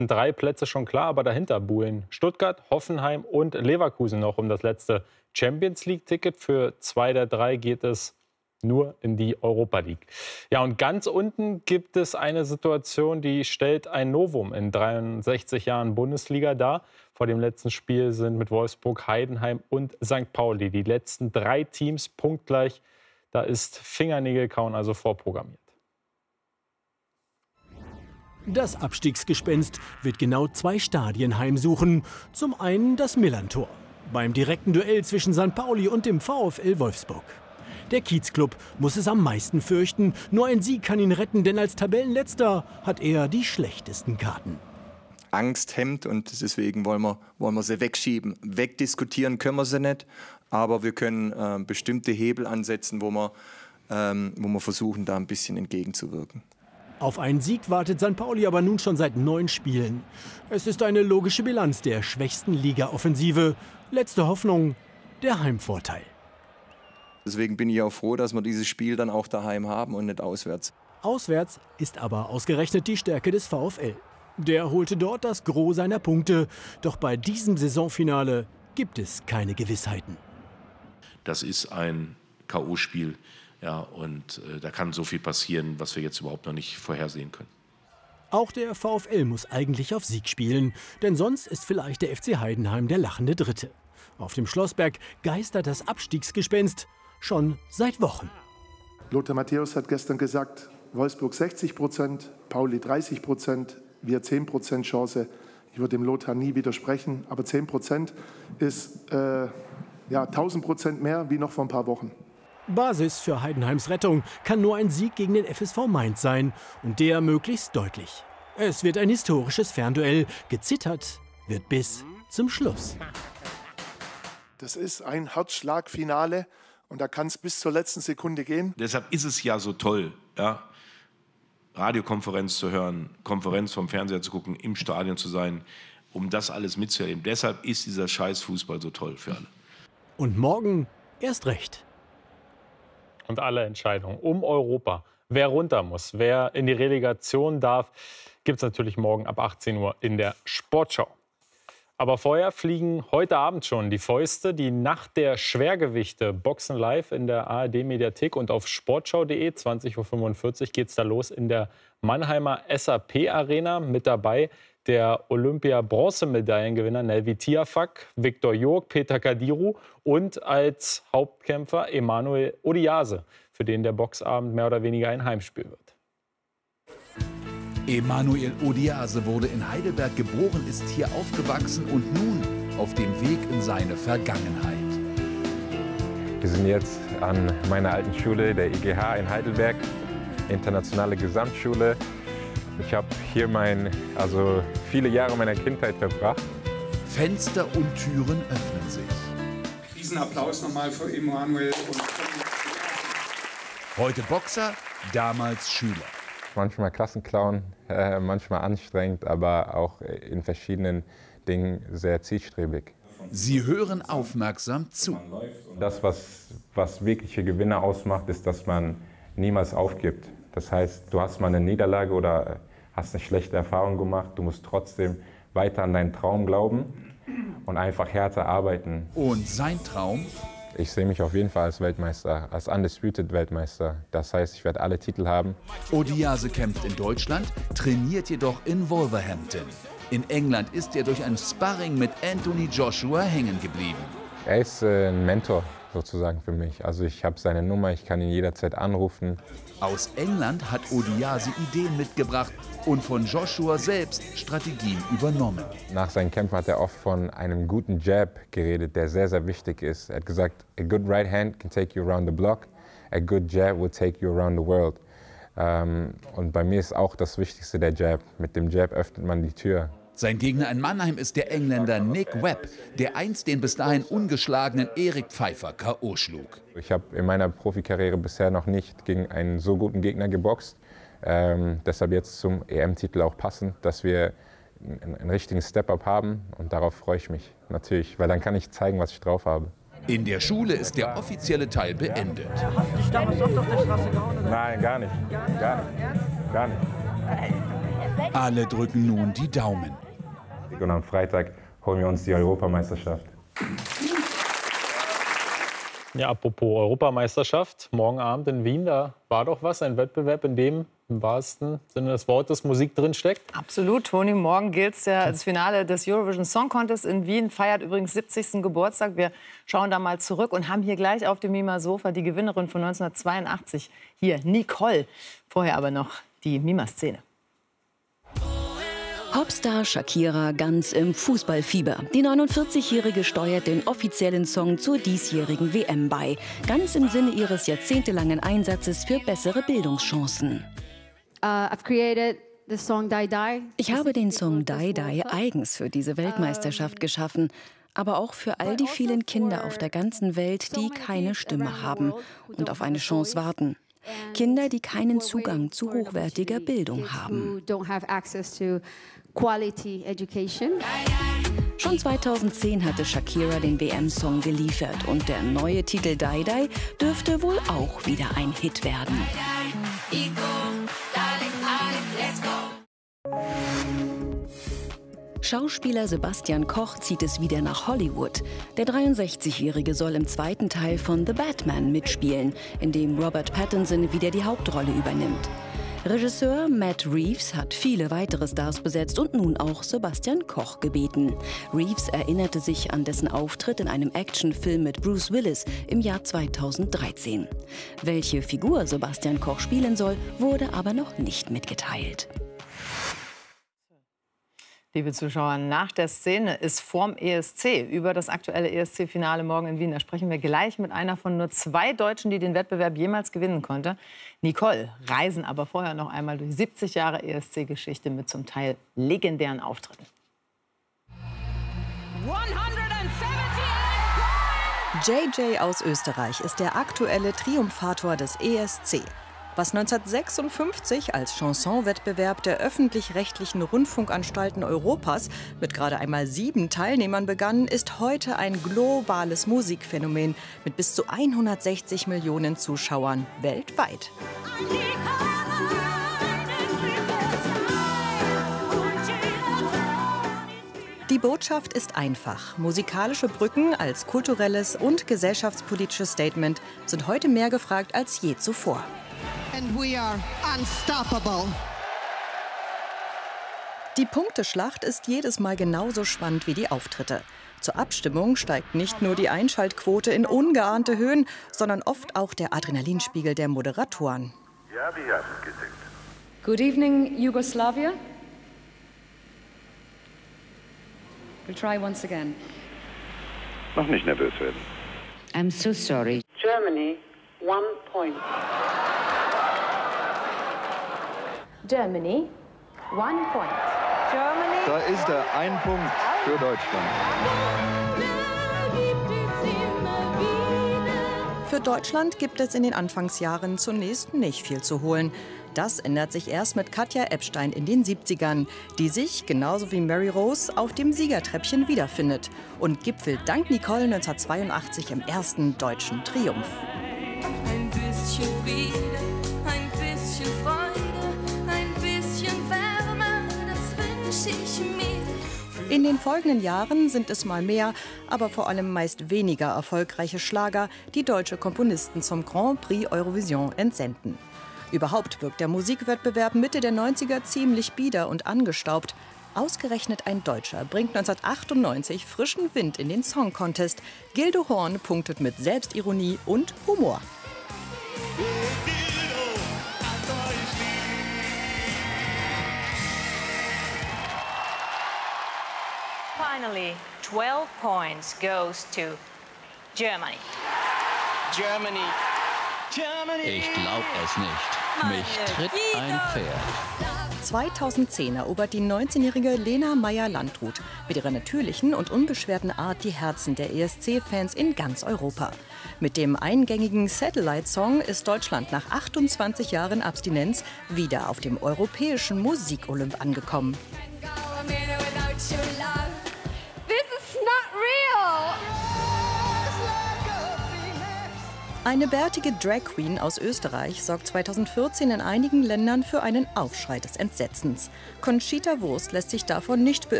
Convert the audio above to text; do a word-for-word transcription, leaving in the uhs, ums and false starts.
drei Plätze schon klar, aber dahinter buhlen Stuttgart, Hoffenheim und Leverkusen noch um das letzte Champions-League-Ticket. Für zwei der drei geht es nur in die Europa League. Ja, und ganz unten gibt es eine Situation, die stellt ein Novum in dreiundsechzig Jahren Bundesliga dar. Vor dem letzten Spiel sind mit Wolfsburg, Heidenheim und Sankt Pauli die letzten drei Teams punktgleich. Da ist Fingernägelkauen also vorprogrammiert. Das Abstiegsgespenst wird genau zwei Stadien heimsuchen. Zum einen das Millerntor beim direkten Duell zwischen Sankt Pauli und dem VfL Wolfsburg. Der Kiezclub muss es am meisten fürchten. Nur ein Sieg kann ihn retten, denn als Tabellenletzter hat er die schlechtesten Karten. Angst hemmt und deswegen wollen wir, wollen wir sie wegschieben. Wegdiskutieren können wir sie nicht, aber wir können äh, bestimmte Hebel ansetzen, wo wir, ähm, wo wir versuchen, da ein bisschen entgegenzuwirken. Auf einen Sieg wartet Sankt Pauli aber nun schon seit neun Spielen. Es ist eine logische Bilanz der schwächsten Liga-Offensive. Letzte Hoffnung, der Heimvorteil. Deswegen bin ich auch froh, dass wir dieses Spiel dann auch daheim haben und nicht auswärts. Auswärts ist aber ausgerechnet die Stärke des VfL. Der holte dort das Gros seiner Punkte. Doch bei diesem Saisonfinale gibt es keine Gewissheiten. Das ist ein K O-Spiel. Ja, und äh, da kann so viel passieren, was wir jetzt überhaupt noch nicht vorhersehen können. Auch der VfL muss eigentlich auf Sieg spielen. Denn sonst ist vielleicht der F C Heidenheim der lachende Dritte. Auf dem Schlossberg geistert das Abstiegsgespenst schon seit Wochen. Lothar Matthäus hat gestern gesagt, Wolfsburg sechzig Prozent, Pauli dreißig Prozent, wir zehn Prozent Chance. Ich würde dem Lothar nie widersprechen, aber zehn Prozent ist äh, ja, tausend Prozent mehr wie noch vor ein paar Wochen. Basis für Heidenheims Rettung kann nur ein Sieg gegen den F S V Mainz sein und der möglichst deutlich. Es wird ein historisches Fernduell, gezittert wird bis zum Schluss. Das ist ein Herzschlagfinale. Und da kann es bis zur letzten Sekunde gehen. Deshalb ist es ja so toll, ja, Radiokonferenz zu hören, Konferenz vom Fernseher zu gucken, im Stadion zu sein, um das alles mitzuerleben. Deshalb ist dieser scheiß Fußball so toll für alle. Und morgen erst recht. Und alle Entscheidungen um Europa, wer runter muss, wer in die Relegation darf, gibt es natürlich morgen ab achtzehn Uhr in der Sportschau. Aber vorher fliegen heute Abend schon die Fäuste. Die Nacht der Schwergewichte Boxen live in der A R D-Mediathek und auf sportschau punkt de. zwanzig Uhr fünfundvierzig geht es da los in der Mannheimer S A P-Arena. Mit dabei der Olympia-Bronzemedaillengewinner Nelvi Tiafak, Viktor Jurg, Peter Kadiru und als Hauptkämpfer Emanuel Odiase, für den der Boxabend mehr oder weniger ein Heimspiel wird. Emanuel Odiase wurde in Heidelberg geboren, ist hier aufgewachsen und nun auf dem Weg in seine Vergangenheit. Wir sind jetzt an meiner alten Schule, der I G H in Heidelberg, internationale Gesamtschule. Ich habe hier mein, also viele Jahre meiner Kindheit verbracht. Fenster und Türen öffnen sich. Diesen Applaus nochmal für Emanuel. Heute Boxer, damals Schüler. Manchmal Klassenclown, äh, manchmal anstrengend, aber auch in verschiedenen Dingen sehr zielstrebig. Sie hören aufmerksam zu. Das, was, was wirkliche Gewinner ausmacht, ist, dass man niemals aufgibt. Das heißt, du hast mal eine Niederlage oder hast eine schlechte Erfahrung gemacht, du musst trotzdem weiter an deinen Traum glauben und einfach härter arbeiten. Und sein Traum? Ich sehe mich auf jeden Fall als Weltmeister, als Undisputed Weltmeister. Das heißt, ich werde alle Titel haben. Odiase kämpft in Deutschland, trainiert jedoch in Wolverhampton. In England ist er durch ein Sparring mit Anthony Joshua hängen geblieben. Er ist äh, ein Mentor sozusagen für mich. Also ich habe seine Nummer, ich kann ihn jederzeit anrufen. Aus England hat Odiase Ideen mitgebracht und von Joshua selbst Strategien übernommen. Nach seinen Kämpfen hat er oft von einem guten Jab geredet, der sehr, sehr wichtig ist. Er hat gesagt, a good right hand can take you around the block, a good jab will take you around the world. Ähm, und bei mir ist auch das Wichtigste der Jab. Mit dem Jab öffnet man die Tür. Sein Gegner in Mannheim ist der Engländer Nick Webb, der einst den bis dahin ungeschlagenen Erik Pfeiffer K O schlug. Ich habe in meiner Profikarriere bisher noch nicht gegen einen so guten Gegner geboxt. Ähm, deshalb jetzt zum E M-Titel auch passend, dass wir einen, einen richtigen Step-Up haben. Und darauf freue ich mich natürlich, weil dann kann ich zeigen, was ich drauf habe. In der Schule ist der offizielle Teil beendet. Hast du dich damals oft auf der Straße gehauen? Oder? Nein, gar nicht. Gar nicht. Gar nicht. Alle drücken nun die Daumen. Und am Freitag holen wir uns die Europameisterschaft. Ja, apropos Europameisterschaft, morgen Abend in Wien, da war doch was, ein Wettbewerb, in dem im wahrsten Sinne des Wortes Musik drin steckt. Absolut, Toni. Morgen gilt es ja als Finale des Eurovision Song Contest in Wien, feiert übrigens siebzigsten Geburtstag. Wir schauen da mal zurück und haben hier gleich auf dem Mima-Sofa die Gewinnerin von neunzehnhundertzweiundachtzig. Hier, Nicole. Vorher aber noch die Mima-Szene. Popstar Shakira ganz im Fußballfieber. Die neunundvierzigjährige steuert den offiziellen Song zur diesjährigen W M bei. Ganz im Sinne ihres jahrzehntelangen Einsatzes für bessere Bildungschancen. Ich habe den Song Die Die eigens für diese Weltmeisterschaft geschaffen. Aber auch für all die vielen Kinder auf der ganzen Welt, die keine Stimme haben und auf eine Chance warten. Kinder, die keinen Zugang zu hochwertiger Bildung haben. Schon zweitausendzehn hatte Shakira den W M-Song geliefert und der neue Titel Die Die dürfte wohl auch wieder ein Hit werden. Schauspieler Sebastian Koch zieht es wieder nach Hollywood. Der dreiundsechzigjährige soll im zweiten Teil von The Batman mitspielen, in dem Robert Pattinson wieder die Hauptrolle übernimmt. Regisseur Matt Reeves hat viele weitere Stars besetzt und nun auch Sebastian Koch gebeten. Reeves erinnerte sich an dessen Auftritt in einem Actionfilm mit Bruce Willis im Jahr zweitausenddreizehn. Welche Figur Sebastian Koch spielen soll, wurde aber noch nicht mitgeteilt. Liebe Zuschauer, nach der Szene ist vorm E S C über das aktuelle E S C-Finale morgen in Wien. Da sprechen wir gleich mit einer von nur zwei Deutschen, die den Wettbewerb jemals gewinnen konnte. Nicole, reisen aber vorher noch einmal durch siebzig Jahre E S C-Geschichte mit zum Teil legendären Auftritten. J J aus Österreich ist der aktuelle Triumphator des E S C. Was neunzehnhundertsechsundfünfzig als Chansonwettbewerb der öffentlich-rechtlichen Rundfunkanstalten Europas mit gerade einmal sieben Teilnehmern begann, ist heute ein globales Musikphänomen mit bis zu hundertsechzig Millionen Zuschauern weltweit. Die Botschaft ist einfach. Musikalische Brücken als kulturelles und gesellschaftspolitisches Statement sind heute mehr gefragt als je zuvor. And we are unstoppable. Die Punkteschlacht ist jedes Mal genauso spannend wie die Auftritte. Zur Abstimmung steigt nicht nur die Einschaltquote in ungeahnte Höhen, sondern oft auch der Adrenalinspiegel der Moderatoren. Ja, wir haben gesehen. Good evening, Yugoslavia. We'll try once again. Noch nicht nervös werden. I'm so sorry. Germany, one point. Germany, one point. Germany. Da ist er, ein Punkt für Deutschland. Für Deutschland gibt es in den Anfangsjahren zunächst nicht viel zu holen. Das ändert sich erst mit Katja Ebstein in den siebzigern, die sich, genauso wie Mary Rose, auf dem Siegertreppchen wiederfindet und gipfelt dank Nicole neunzehnhundertzweiundachtzig im ersten deutschen Triumph. Ein bisschen Friede, ein bisschen Freude, ein bisschen Wärme, das wünsche ich mir. In den folgenden Jahren sind es mal mehr, aber vor allem meist weniger erfolgreiche Schlager, die deutsche Komponisten zum Grand Prix Eurovision entsenden. Überhaupt wirkt der Musikwettbewerb Mitte der neunziger ziemlich bieder und angestaubt. Ausgerechnet ein Deutscher bringt neunzehnhundertachtundneunzig frischen Wind in den Song Contest. Gildo Horn punktet mit Selbstironie und Humor. Finally, twelve points goes to Germany. Germany. Germany. Ich glaub es nicht. Mich tritt ein Pferd. zweitausendzehn erobert die neunzehnjährige Lena Meyer-Landrut mit ihrer natürlichen und unbeschwerten Art die Herzen der E S C-Fans in ganz Europa. Mit dem eingängigen Satellite-Song ist Deutschland nach achtundzwanzig Jahren Abstinenz wieder auf dem europäischen Musikolymp angekommen. Eine bärtige Drag Queen aus Österreich sorgt zweitausendvierzehn in einigen Ländern für einen Aufschrei des Entsetzens. Conchita Wurst lässt sich davon nicht beirren.